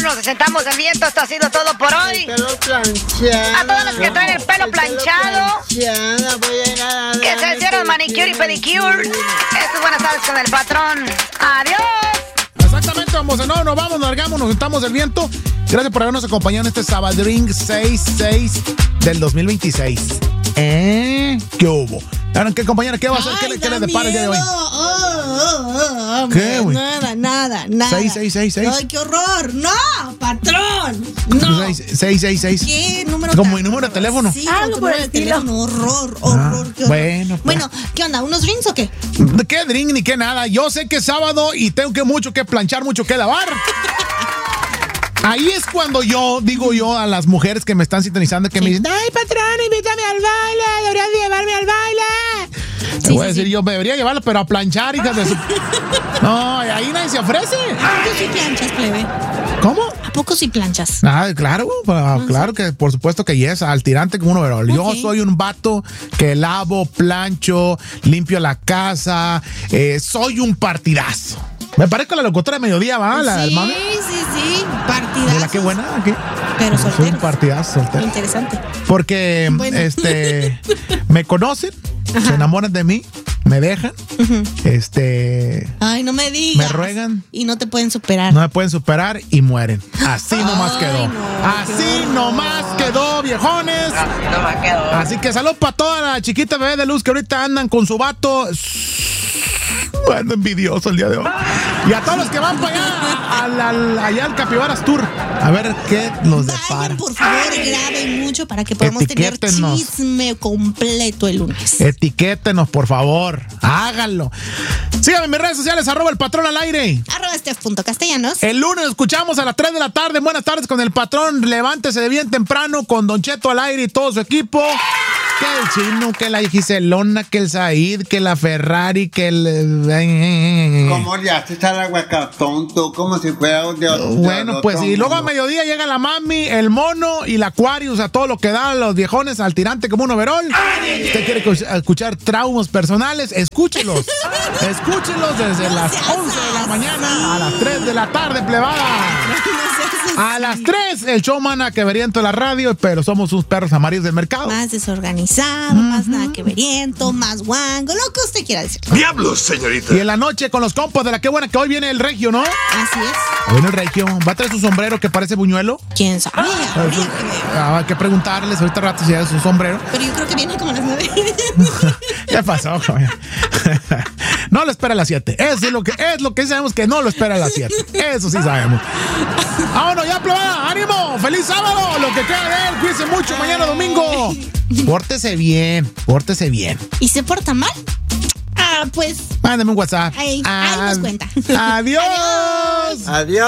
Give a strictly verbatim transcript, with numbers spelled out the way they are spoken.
nos sentamos el viento. Esto ha sido todo por hoy. El pelo planchado. A todos los que traen el pelo El planchado, planchado, voy a ir a que se hicieron manicure y pedicure. Esto es Buenas Tardes con el Patrón. Adiós. Exactamente, vamos, no, nos vamos, nos largamos, nos sentamos el viento. Gracias por habernos acompañado en este Sabadring seis seis del dos mil veintiséis. ¿Eh? ¿Qué hubo? Ahora, ¿qué, compañera? ¿Qué va a hacer? Ay, ¿Qué, ¿qué le depara el día de hoy? Oh, oh, oh, oh, ¿Qué, güey? Nada, nada, nada. seis seis seis seis. Ay, qué horror. No, patrón. No. seis seis seis. ¿Qué número? Como tan- mi número de teléfono. Sí, Algo como tu por número el de estilo. teléfono. Horror, horror. Ah, qué horror. bueno, pues. Bueno, ¿qué onda? ¿Unos drinks o qué? ¿De qué drink ni qué nada? Yo sé que es sábado y tengo que mucho que planchar, mucho que lavar. Ahí es cuando yo digo yo a las mujeres que me están sintonizando que me dicen, ay, patrón, invítame al baile, deberías llevarme al baile. Sí, Te voy a sí, decir, sí. yo me debería llevarlo, pero a planchar, hijas de su... No, ahí nadie se ofrece. ¿A poco sí planchas, plebe? ¿Cómo? ¿A poco sí planchas? Ah, claro, ah, claro que por supuesto que yes, al tirante como un overall. Yo Ok. soy un vato que lavo, plancho, limpio la casa, eh, soy un partidazo. Me parezco a la locutora de mediodía, ¿va? La del sí, mame. sí, sí. Partidazo. ¿De la qué buena? ¿Qué? Pero Soy un solteros. partidazo soltero. Interesante. Porque Bueno. este me conocen, se enamoran de mí, me dejan, este Ay, no me digas. Me ruegan. Y no te pueden superar. no me pueden superar y mueren. Así nomás Ay, quedó. no, Así qué horror. nomás quedó, viejones. Así que salud para toda la chiquita bebé de luz que ahorita andan con su vato. Ando envidioso el día de hoy. Y a todos los que van para allá, al, al- allá al Capibaras Tour, a ver qué nos depara. Vayan, por favor, graben mucho para que podamos tener Etiquétenos. chisme completo el lunes. Etiquétenos, por favor. Háganlo. Síganme en mis redes sociales, arroba el patrón al aire. Arroba Steph.castellanos. El lunes nos escuchamos a las tres de la tarde. Buenas tardes con el patrón. Levántese de bien temprano con Don Cheto al aire y todo su equipo. Que el Chino, que la Giselona, que el Said, que la Ferrari, que el... ¿Cómo ya se está el aguacatón tú? Como si fuera de otro. Bueno, de pues otro y luego a mundo. mediodía llega la mami, el mono y la Aquarius, a todo lo que dan los viejones al tirante como un overol. ¿Usted quiere escu- escuchar traumas personales? Escúchelos. Escúchelos desde No las seas once de la así. mañana a las tres de la tarde, plebada. A las tres, el show mana que veriento la radio, pero somos unos perros amarillos del mercado. Más desorganizado, más nada que veriento, más guango, lo que usted quiera decir. ¡Diablos, señorita! Y en la noche con los compas de la que buena que hoy viene el regio, ¿no? Así es. Hoy viene el regio. ¿Va a traer su sombrero que parece buñuelo? ¿Quién sabe? Habría que ver. Ah, hay que preguntarles ahorita rato si es su sombrero. Pero yo creo que viene como a las nueve. ¿Qué pasó, joven? No lo espera a las siete. Eso es lo que es lo que sabemos que no lo espera a las siete. Eso sí sabemos. Vámonos ya, plebada. ¡Ánimo! ¡Feliz sábado! Lo que queda de él. Cuídense mucho mañana domingo. Pórtese bien. Pórtese bien. ¿Y se porta mal? Ah, pues. Mándame un WhatsApp. Ahí, ahí nos Ad- cuenta. Adiós. Adiós.